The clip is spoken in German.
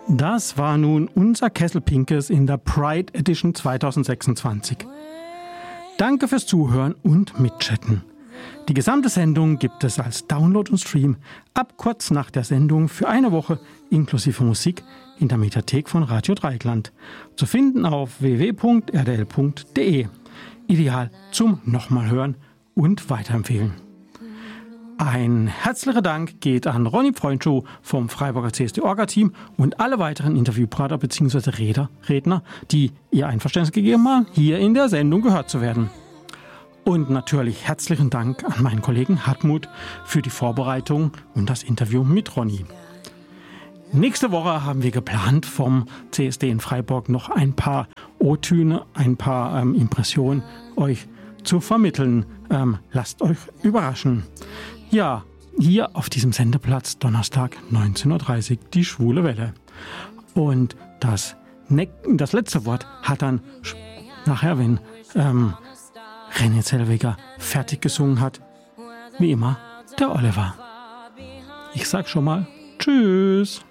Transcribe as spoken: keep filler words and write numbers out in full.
Das war nun unser Kessel Pinkes in der Pride Edition zwanzig sechsundzwanzig. Danke fürs Zuhören und Mitchatten. Die gesamte Sendung gibt es als Download und Stream ab kurz nach der Sendung für eine Woche inklusive Musik in der Mediathek von Radio Dreieckland. Zu finden auf w w w punkt r d l punkt d e. Ideal zum nochmal hören und weiterempfehlen. Ein herzlicher Dank geht an Ronny Freundschuh vom Freiburger C S D-Orga-Team und alle weiteren Interviewpartner bzw. Redner, Redner, die ihr Einverständnis gegeben haben, hier in der Sendung gehört zu werden. Und natürlich herzlichen Dank an meinen Kollegen Hartmut für die Vorbereitung und das Interview mit Ronny. Nächste Woche haben wir geplant, vom C S D in Freiburg noch ein paar O-Töne, ein paar ähm, Impressionen euch zu vermitteln. Ähm, lasst euch überraschen. Ja, hier auf diesem Sendeplatz Donnerstag neunzehn Uhr dreißig die Schwule Welle. Und das, ne- das letzte Wort hat dann nachher, wenn ähm, René Zellweger fertig gesungen hat, wie immer, der Oliver. Ich sag schon mal Tschüss.